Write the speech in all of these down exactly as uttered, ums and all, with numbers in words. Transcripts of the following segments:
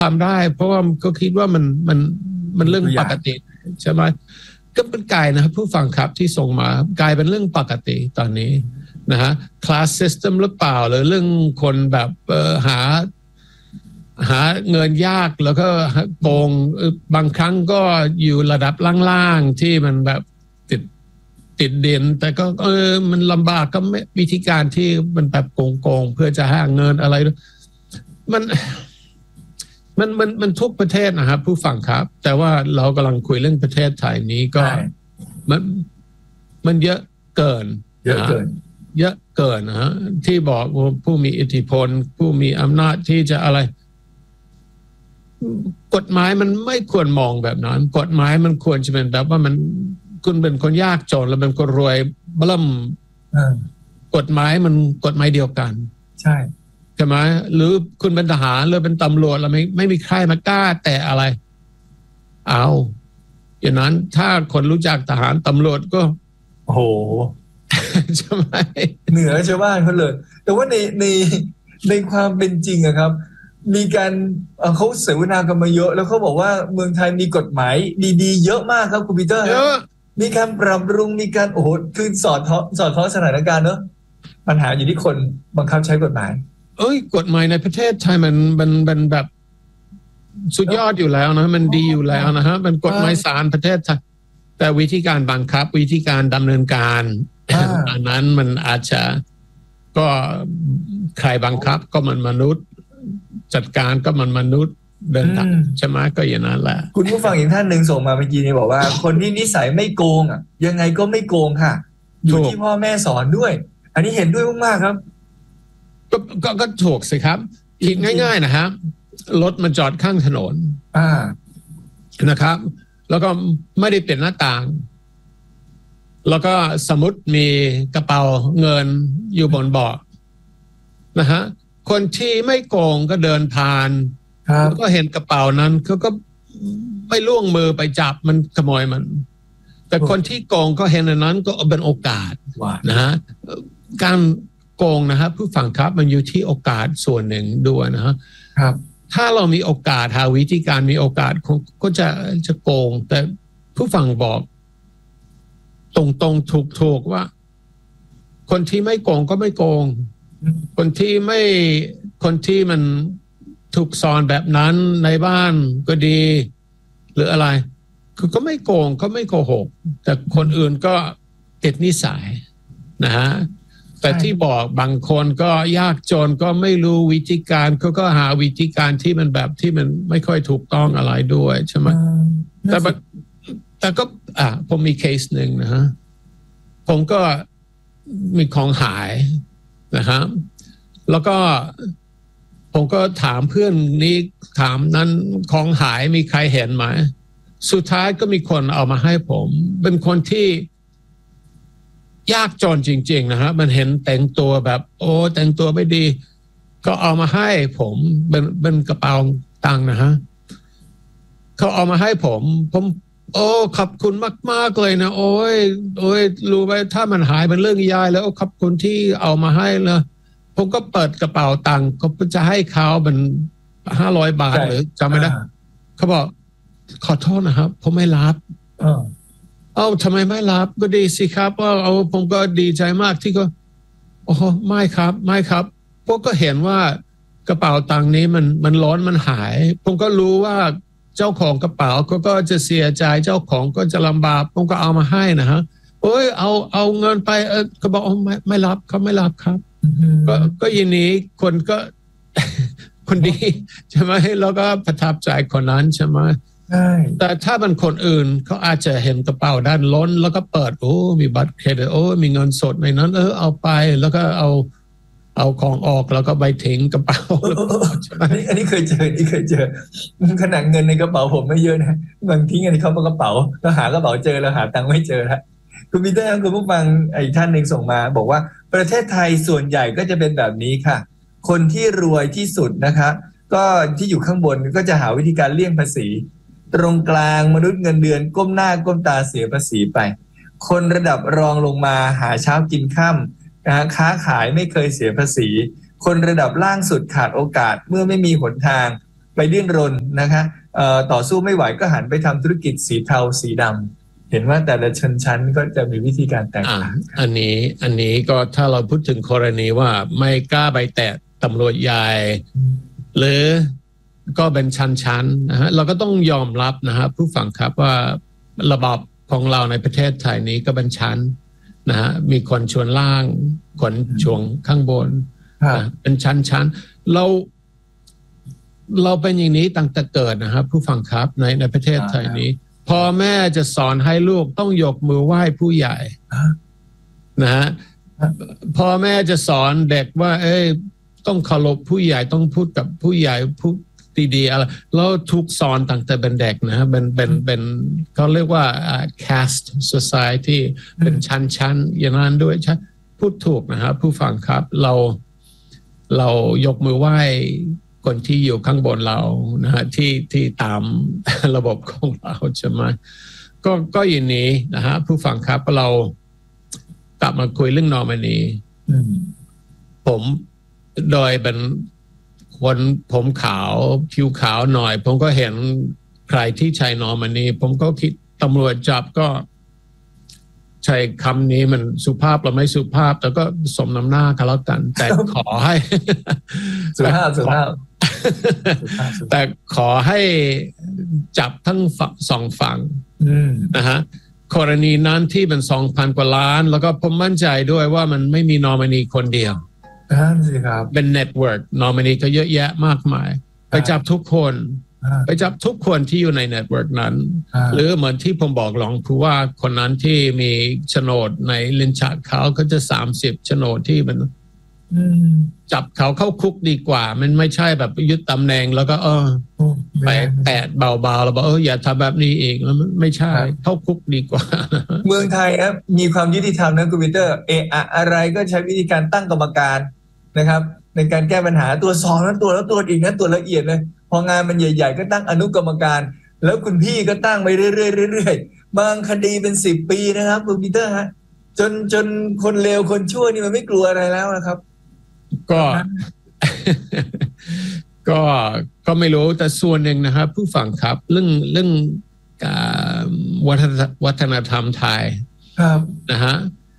ทำได้เพราะว่าก็คิดว่ามันมันมันเรื่องปกติใช่ไหมก็เป็นกายนะครับผู้ฟังครับที่ส่งมากายเป็นเรื่องปกติตอนนี้นะฮะ class system หรือเปล่าหรือเรื่องคนแบบเอ่อหาหาเงินยากแล้วก็โกงบางครั้งก็อยู่ระดับล่างๆที่มันแบบติดติดเด่นแต่ก็เออมันลำบากก็ไม่วิธีการที่มันแบบโกงๆเพื่อจะหาเงินอะไรมันมันมันมันทุกประเทศนะครับผู้ฟังครับแต่ว่าเรากำลังคุยเรื่องประเทศไทยนี้ก็มันมันเยอะเกินเยอะเกินเยอะเกินนะฮะที่บอกว่าผู้มีอิทธิพลผู้มีอำนาจที่จะอะไรกฎหมายมันไม่ควรมองแบบนั้นกฎหมายมันควรจะเป็นแบบว่ามันคุณเป็นคนยากจนแล้วเป็นคนรวยบล่ำกฎหมายมันกฎหมายเดียวกันใช่ใช่ไหมหรือคุณเป็นทหารหรือเป็นตำรวจแล้วไม่ไม่มีใครมากล้าแต่อะไรเอาอย่างนั้นถ้าคนรู้จักทหารตำรวจก็โอ้โหใช่ไหมเหนือชาวบ้านเขาเลยแต่ว่าในในในความเป็นจริงอะครับมีการเขาเสวนากันมาเยอะแล้วเขาบอกว่าเมืองไทยมีกฎหมายดีๆเยอะมากครับคุณปีเตอร์เยอะมีการปรับปรุงมีการโอ้โหคือสอดท้อสอดท้อสถานการณ์เนอะปัญหาอยู่ที่คนบังคับใช้กฎหมายเอ้ยกฎหมายในประเทศไทยมันมันมันแบบสุดยอดอยู่แล้วนะมันดีอยู่แล้วนะฮะมันกฎหมายศาลประเทศไทยแต่วิธีการบังคับวิธีการดำเนินการอันนั้นมันอาจจะก็ใครบังคับก็มันมนุษย์จัดการก็มันมนุษย์เดินทางใช่ไหมก็อย่างนั้นแหละคุณผู้ฟังอีกท่านหนึ่งส่งมาเมื่อกี้นี้บอกว่าคนที่นิสัยไม่โกงอ่ะยังไงก็ไม่โกงค่ะอยู่ที่พ่อแม่สอนด้วยอันนี้เห็นด้วยมากๆครับก็ก็ก็ถูกสิครับคิดง่ายๆนะครับรถมาจอดข้างถนนอ่านะครับแล้วก็ไม่ได้เป็นหน้าต่างแล้วก็สมมติมีกระเป๋าเงินอยู่บนเบาะนะฮะคนที่ไม่โกงก็เดินผ่านแล้วก็เห็นกระเป๋านั้นเขาก็ไม่ล่วงมือไปจับมันขโมยมันแต่คนที่โกงก็เห็นอันนั้นก็เป็นโอกาสนะฮะการโกงนะฮะผู้ฟังครับมันอยู่ที่โอกาสส่วนหนึ่งด้วยนะฮะถ้าเรามีโอกาสหาวิธีการมีโอกาสก็จะจะโกงแต่ผู้ฟังบอกตรงๆถูกๆว่าคนที่ไม่โกงก็ไม่โกงคนที่ไม่คนที่มันถูกสอนแบบนั้นในบ้านก็ดีหรืออะไรคือก็ไม่โกงก็ไม่โกหกแต่คนอื่นก็ติดนิสัยนะฮะแต่ที่บอกบางคนก็ยากจนก็ไม่รู้วิธีการเขาก็หาวิธีการที่มันแบบที่มันไม่ค่อยถูกต้องอะไรด้วยใช่ไหมแต่แต่ก็อ่ะผมมีเคสหนึ่งนะฮะผมก็มีของหายนะฮะแล้วก็ผมก็ถามเพื่อนนี้ถามนั้นของหายมีใครเห็นไหมสุดท้ายก็มีคนเอามาให้ผมเป็นคนที่ยากจนจริงๆนะฮะมันเห็นแต่งตัวแบบโอ้แต่งตัวไม่ดีก็เอามาให้ผมเป็นเป็นกระเป๋าตังค์นะฮะเขาเอามาให้ผมผมโอ้ขอบคุณมากๆเลยนะโอ้ยโอ้ยรู้ไหมถ้ามันหายเป็นเรื่องใหญ่แล้วขอบคุณที่เอามาให้เลยผมก็เปิดกระเป๋าตังค์ก็จะให้เขาเป็นห้าร้อยบาทหรือจำไม่ได้เขาบอกขอโทษนะครับผมไม่รับเอ้าทำไมไม่รับก็ดีสิครับว่าเอาผมก็ดีใจมากที่ก็โอ้ไม่ครับไม่ครับพวกก็เห็นว่ากระเป๋าตังค์นี้มันมันร้อนมันหายผมก็รู้ว่าเจ้าของกระเป๋าก็ก็จะเสียใจเจ้าของก็จะลำบากผมก็เอามาให้นะฮะโอ้ยเอาเอาเงินไปเออก็บอกไม่ไม่รับเขาไม่รับครับก็ก็ยินดีคนก็คนดีใช่ไหมแล้วก็ประทับใจคนนั้นใช่ไหมแต่ถ้าเป็นคนอื่นเขาอาจจะเห็นกระเป๋าด้านล้นแล้วก็เปิดโอ้มีบัตรเครดิตโอ้มีเงินสดในนั้นเออเอาไปแล้วก็เอาเอาของออกแล้วก็ใบทิ้งกระเป๋าอันนี้อันนี้เคยเจอนี่เคยเจอขนาดเงินในกระเป๋าผมไม่เยอะนะบางทิ้งอันนี้เข้ากระเป๋าแล้วหากระเป๋าเจอแล้วหาตังค์ไม่เจอแล้วคุณปีเตอร์คุณผู้ฟังอีกท่านหนึ่งส่งมาบอกว่าประเทศไทยส่วนใหญ่ก็จะเป็นแบบนี้ค่ะคนที่รวยที่สุดนะคะก็ที่อยู่ข้างบนก็จะหาวิธีการเลี่ยงภาษีตรงกลางมนุษย์เงินเดือนก้มหน้าก้มตาเสียภาษีไปคนระดับรองลงมาหาเช้ากินค่ำนะค้าขายไม่เคยเสียภาษีคนระดับล่างสุดขาดโอกาสเมื่อไม่มีหนทางไปดิ้นรนนะคะเอ่อต่อสู้ไม่ไหวก็หันไปทำธุรกิจสีเทาสีดำเห็นว่าแต่ละชนชั้นก็จะมีวิธีการแตกต่างอันนี้อันนี้ก็ถ้าเราพูดถึงกรณีว่าไม่กล้าไปแตะตำรวจใหญ่หรือก็เป็นชั้นๆนะฮะเราก็ต้องยอมรับนะฮะผู้ฟังครับว่าระบบของเราในประเทศไทยนี้ก็เป็นชั้นนะฮะมีคนชวนล่างคนชวงข้างบนนะเป็นชั้นๆเราเราเป็นอย่างนี้ตั้งแต่เกิดนะครับผู้ฟังครับในในประเทศไทยนี้พ่อแม่จะสอนให้ลูกต้องยกมือไหว้ผู้ใหญ่นะฮะพ่อแม่จะสอนเด็กว่าเอ้ยต้องเคารพผู้ใหญ่ต้องพูดกับผู้ใหญ่พูดดีๆอะไรแล้วถูกสอนตั้งแต่เป็นเด็กนะฮะเป็นเป็นเป็นเขาเรียกว่า caste society เป็นชั้นๆอย่างนั้นด้วยใช่พูดถูกนะครับผู้ฟังครับเราเรายกมือไหว้คนที่อยู่ข้างบนเรานะฮะที่ที่ตามระบบของเราใช่ไหมก็ก็อย่างนี้นะฮะผู้ฟังครับเรากลับมาคุยเรื่องนอมินีผมโดยเป็นคนผมขาวผิวขาวหน่อยผมก็เห็นใครที่ใช้นอมินีผมก็คิดตำรวจจับก็ใช้คำนี้มันสุภาพหรือไม่สุภาพแต่ก็สมน้ำหน้ากันแล้วกันแต่ขอให้สุภาพสุภาพแต่ขอให้จับทั้งสองฝั่งนะฮะกรณีนั้นที่เป็นสองพันกว่าล้านแล้วก็ผมมั่นใจด้วยว่ามันไม่มีนอมินีคนเดียวเป็นเน็ตเวิร์กนอมินีก็เยอะแยะมากมายไปจับทุกคนไปจับทุกคนที่อยู่ในเน็ตเวิร์กนั้นหรือเหมือนที่ผมบอกลองผู้ว่าคนนั้นที่มีโฉนดในลิ้นชักเขาก็จะสามสิบโฉนดที่มันจับเขาเข้าคุกดีกว่ามันไม่ใช่แบบยึดตำแหน่งแล้วก็เออไปแตะเบาๆแล้วบอกเอออย่าทำแบบนี้อีกแล้วไม่ใช่เข้าคุกดีกว่าเมืองไทยครับมีความยุติธรรมนะคุณปีเตอร์เอออะไรก็ใช้วิธีการตั้งกรรมการนะครับในการแก้ปัญหาตัวสองนั้นตัวแล้วตัวอีกนั้นตัวละเอียดเลยพองานมันใหญ่ๆก็ตั้งอนุกรรมการแล้วคุณพี่ก็ตั้งไปเรื่อยๆเรื่อยๆบางคดีเป็นสิบปีนะครับคุณปีเตอร์ฮะจนจนคนเลวคนชั่วนี่มันไม่กลัวอะไรแล้วนะครับก็ก็ก็ไม่รู้แต่ส่วนหนึ่งนะครับผู้ฟังครับเรื่องเรื่องวัฒนวัฒนธรรมไทยนะฮะ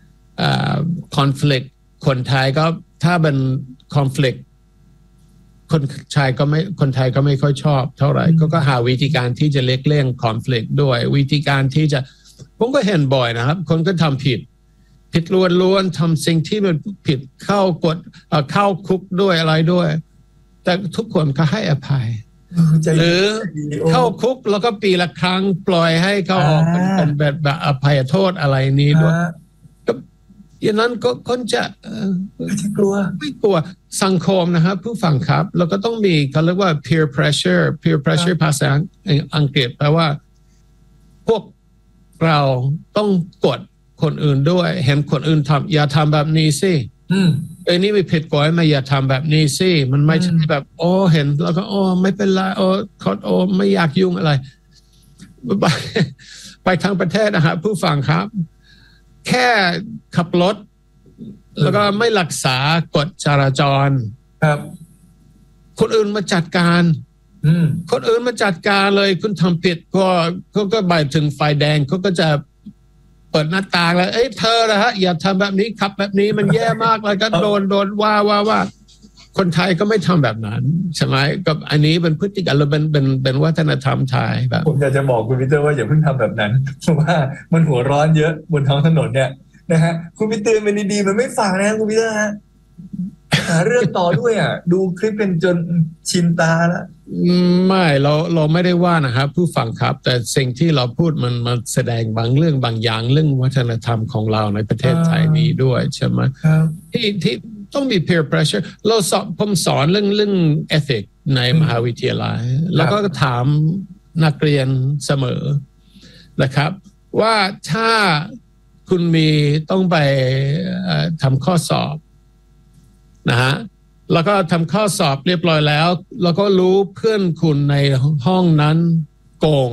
conflict คนไทยก็ถ้าเป็น conflict คนชายก็ไม่คนไทยก็ไม่ค่อยชอบเท่าไหร่ก็ก็หาวิธีการที่จะเล็กเลี่ยง conflict ด้วยวิธีการที่จะผมก็เห็นบ่อยนะครับคนก็ทำผิดผิดล้วนๆทำสิ่งที่มันผิดเข้ากฎเข้าคุกด้วยอะไรด้วยแต่ทุกคนก็ให้อภัยหรือเข้าคุกแล้วก็ปีละครั้งปล่อยให้เขาออกเป็นแบบแบบอภัยโทษอะไรนี้ด้วยอย่างนั้นก็คนจะไม่กลัวไม่กลัวสังคมนะครับผู้ฟังครับแล้วก็ต้องมีเขาเรียกว่า peer pressure peer pressure ภาษาอังกฤษแปลว่าพวกเราต้องกดคนอื่นด้วยเห็นคนอื่นทำอย่าทำแบบนี้สิไอ้นี่ไม่ผิดกฎหมายอย่าทำแบบนี้สิมันไม่ใช่แบบโอ้เห็นแล้วก็โอ้ไม่เป็นไรโอ้ขอโอ้ไม่อยากยุ่งอะไรไปไปทางประเทศนะครับผู้ฟังครับแค่ขับรถแล้วก็ไม่รักษากฎจราจรครับคนอื่นมาจัดการคนอื่นมาจัดการเลยคุณทำผิดก็เขาก็ไปถึงไฟแดงเขาก็จะเปิดหน้าต่างแล้วเอ้ยเธอนะฮะอย่าทำแบบนี้ขับแบบนี้มันแย่มากเลยก็โดนโดนว่าว่าว่าคนไทยก็ไม่ทำแบบนั้นใช่ไหมกับอันนี้เป็นพฤติกรรมเราเป็นเป็นเป็นวัฒนธรรมไทยแบบผมอยากจะบอกคุณพีเตอร์ว่าอย่าเพิ่งทำแบบนั้นเพราะว่ามันหัวร้อนเยอะบนท้องถนนเนี่ยนะฮะคุณพีเตอร์เป็นดีๆมันไม่ฟังนะคุณพีเตอร์ฮะหาเรื่องต่อด้วยอ่ะดูคลิปเป็นจนชินตาแล้วไม่เราเราไม่ได้ว่านะครับผู้ฟังครับแต่สิ่งที่เราพูดมันมันแสดงบางเรื่องบางอย่างเรื่องวัฒนธรรมของเราในประเทศไทยนี้ด้วยใช่ไหมที่ที่ต้องมี peer pressure เราสอนผมสอนเรื่องเรื่อง ethic ในมหาวิทยาลัยแล้วก็ถามนักเรียนเสมอนะครับว่าถ้าคุณมีต้องไปทำข้อสอบนะฮะแล้วก็ทำข้อสอบเรียบร้อยแล้วแล้วก็รู้เพื่อนคุณในห้องนั้นโกง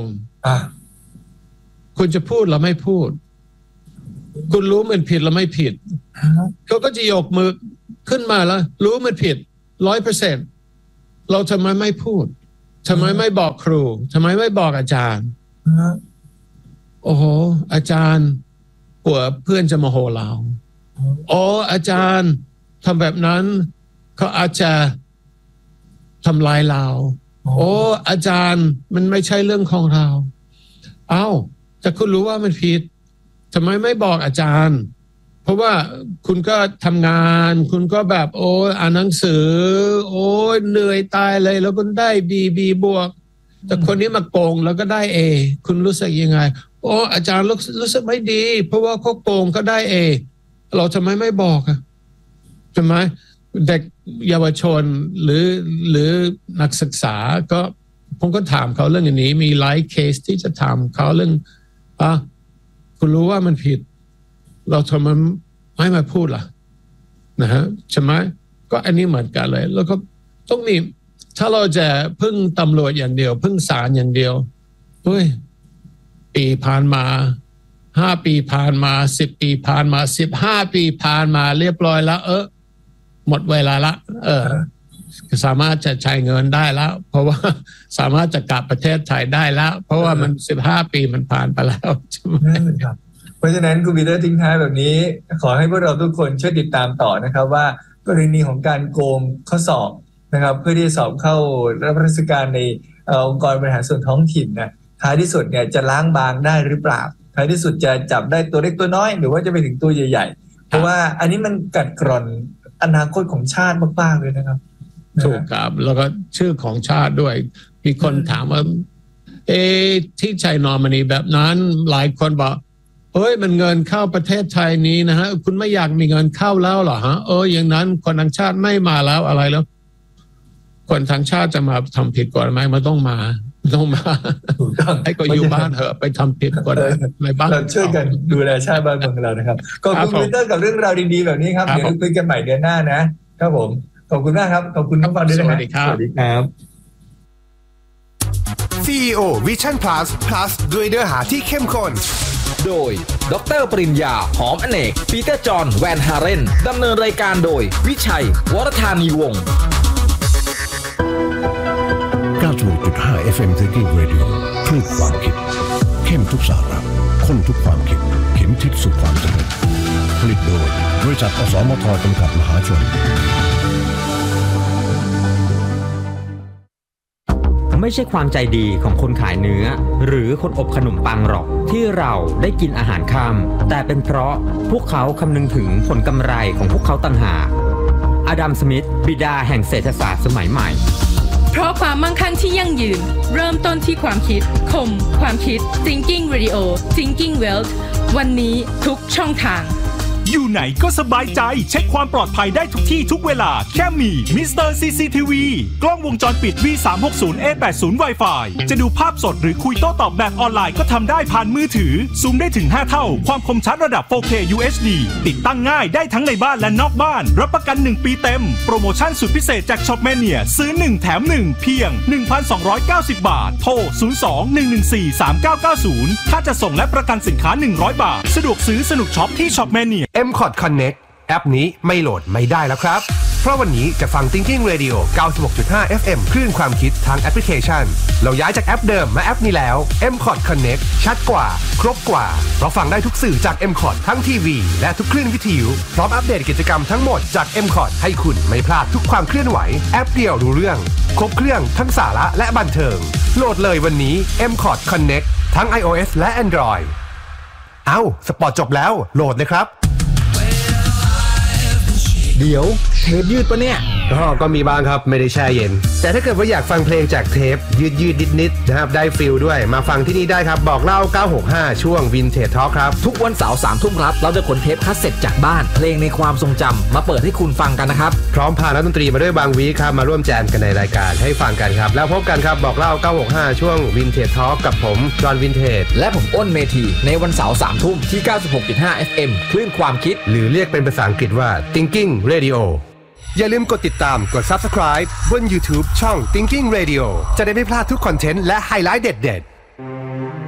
คุณจะพูดหรือไม่พูดคุณรู้มันผิดหรือไม่ผิดเขาก็จะยกมือขึ้นมาแล้วรู้มันผิดร้อยเปอร์เซ็นต์เราทำไมไม่พูดทำไมไม่บอกครูทำไมไม่บอกอาจารย์โอ้โหอาจารย์กลัวเพื่อนจะโมโหเราโอ้อาจารย์ทำแบบนั้นเขาอาจจะทำลายเราโอ้อาจารย์มันไม่ใช่เรื่องของเราเอ้าแต่คุณรู้ว่ามันผิดทำไมไม่บอกอาจารย์เพราะว่าคุณก็ทำงานคุณก็แบบโอ้อ่านหนังสือโอ้เหนื่อยตายเลยแล้วคุณได้บีบีบวกแต่คนนี้มาโกงแล้วก็ได้เอคุณรู้สึกยังไงโอ้อาจารย์รู้รู้สึกไม่ดีเพราะว่าเขาโกงก็ได้เอเราทำไมไม่บอกอะทำไมเด็กเยาวชนหรือหรือนักศึกษาก็ผมก็ถามเขาเรื่องอย่างนี้มีหลายเคสที่จะถามเขาเรื่องอ่ะคุณรู้ว่ามันผิดเราทำไมไม่มาพูดล่ะนะฮะใช่ไหมก็อันนี้เหมือนกันเลยแล้วก็ต้องมีถ้าเราจะพึ่งตำรวจอย่างเดียวพึ่งศาลอย่างเดียวเฮ้ยปีผ่านมาห้าปีผ่านมาสิบปีผ่านมาสิบห้าปีผ่านมาเรียบร้อยแล้วเออหมดเวลาละเออสามารถจะใช้เงินได้แล้วเพราะว่าสามารถจะกลับประเทศไทยได้แล้วเพราะว่ามันสิบห้าปีมันผ่านไปแล้วใช่ไหมครับเพราะฉะนั้นคุณปีเตอร์ทิ้งท้ายแบบนี้ขอให้พวกเราทุกคนช่วยติดตามต่อนะครับว่ากรณีของการโกงข้อสอบนะครับเพื่อที่จะสอบเข้ารับราชการในองค์กรบริหารส่วนท้องถิ่นนะท้ายที่สุดเนี่ยจะล้างบางได้หรือเปล่าท้ายที่สุดจะจับได้ตัวเล็กตัวน้อยหรือว่าจะไปถึงตัวใหญ่ๆเพราะว่าอันนี้มันกัดกร่อนอนาคตของชาติมากๆเลยนะครับถูกครับแล้วก็ชื่อของชาติด้วยมีคนถามว่าเอที่ใช้นอมินีแบบนั้นหลายคนบอกเฮ้ยมันเงินเข้าประเทศไทยนี้นะฮะคุณไม่อยากมีเงินเข้าแล้วเหรอฮะเอออย่างนั้นคนต่างชาติไม่มาแล้วอะไรแล้วคนต่างชาติจะมาทำผิดกฎหมายมันต้องมาต้องมาให้ก็อยู่บ้านเถอะไปทำผิดกฎหมายในบ้านเราช่วยกันดูแลชาติบ้านเมืองเรานะครับขอบคุณพีเตอร์กับเรื่องราวดีๆแบบนี้ครับเดี๋ยวคุยกันใหม่เดือนหน้านะครับผมขอบคุณมากครับขอบคุณท่านฟังด้วยนะครับสวัสดีครับสวัสดีครับซี อี โอ Vision Plus Plus ด้วยเนื้อหาที่เข้มข้นโดยดร.ปริญญาหอมอเนกปีเตอร์จอห์นแวนฮาเรนดำเนินรายการโดยวิชัยวรธานีวงศ์เก้าสิบหกจุดห้า เอฟ เอ็ม Thinking Radio คลื่นความคิดเข้มทุกสาระข้นทุกความคิดเข็มทิศสู่ความสำเร็จผลิตโดยบริษัทอสมทจำกัดมหาชนไม่ใช่ความใจดีของคนขายเนื้อหรือคนอบขนมปังหรอกที่เราได้กินอาหารค่ำแต่เป็นเพราะพวกเขาคำนึงถึงผลกำไรของพวกเขาต่างหากอดัม สมิธบิดาแห่งเศรษฐศาสตร์สมัยใหม่เพราะความมั่งคั่งที่ยั่งยืนเริ่มต้นที่ความคิดคมความคิด Thinking Radio Thinking Wealth วันนี้ทุกช่องทางอยู่ไหนก็สบายใจเช็คความปลอดภัยได้ทุกที่ทุกเวลาแค่มี มิสเตอร์ ซี ซี ที วี กล้องวงจรปิด วี สามหกศูนย์ เอ แปดสิบ Wi-Fi จะดูภาพสดหรือคุยโต้ตอบแบบออนไลน์ก็ทำได้ผ่านมือถือซูมได้ถึงห้าเท่าความคมชัดระดับ โฟร์เค ยู เอช ดี ติดตั้งง่ายได้ทั้งในบ้านและนอกบ้านรับประกันหนึ่งปีเต็มโปรโมชั่นสุดพิเศษจากช็อปแมเนียซื้อหนึ่งแถมหนึ่งเพียง หนึ่งพันสองร้อยเก้าสิบ บาทโทรศูนย์ สอง หนึ่ง หนึ่ง สี่ สาม เก้า เก้า ศูนย์ถ้าจะส่งและประกันสินค้าหนึ่งร้อยบาทสะดวกซื้อสนุกช็อปที่ช็อปแมเนียเอ็ม คอร์ด Connectแอปนี้ไม่โหลดไม่ได้แล้วครับเพราะวันนี้จะฟัง Thinking Radio เก้าสิบหกจุดห้า เอฟ เอ็ม คลื่นความคิดทางแอปพลิเคชันเราย้ายจากแอปเดิมมาแอปนี้แล้ว เอ็ม คอร์ด Connect ชัดกว่าครบกว่าเพราะฟังได้ทุกสื่อจาก เอ็ม คอร์ด ทั้งทีวีและทุกคลื่นวิทยุพร้อมอัปเดตกิจกรรมทั้งหมดจาก เอ็ม คอร์ด ให้คุณไม่พลาดทุกความเคลื่อนไหวแอปเดียวรู้เรื่องครบเครื่องทั้งสาระและบันเทิงโหลดเลยวันนี้ เอ็ม คอร์ด Connect ทั้ง iOS และ Android เอ้าสปอร์ตจบแล้วโหลดเลยครับเดี๋ยวเทปยืดปะเนี่ยก็ก็มีบ้างครับไม่ได้แช่เย็นแต่ถ้าเกิดว่าอยากฟังเพลงจากเทปยืดยืดนิดนิดนะครับได้ฟิลด้วยมาฟังที่นี่ได้ครับบอกเล่าเก้าหกห้าช่วง Vintage Talk ครับทุกวันเสาร์สามทุ่มครับเราจะขนเทปคัสเซ็ตจากบ้านเพลงในความทรงจำมาเปิดให้คุณฟังกันนะครับพร้อมพานักดนตรีมาด้วยบางวีครับมาร่วมแจมกันในรายการให้ฟังกันครับแล้วพบกันครับบอกเล่าเก้าหกห้าช่วง Vintage Talk กับผมจอห์นวินเทจและผมอ้นเมธีในวันเสาร์สามทุ่มที่ เก้าสิบหกจุดห้า เอฟ เอ็ม คลื่นความคิดหรือเรียกเป็นภาษาอังกฤษว่า Thinking Radioอย่าลืมกดติดตามกด Subscribe บน YouTube ช่อง Thinking Radio จะได้ไม่พลาดทุกคอนเทนต์และไฮไลท์เด็ดๆ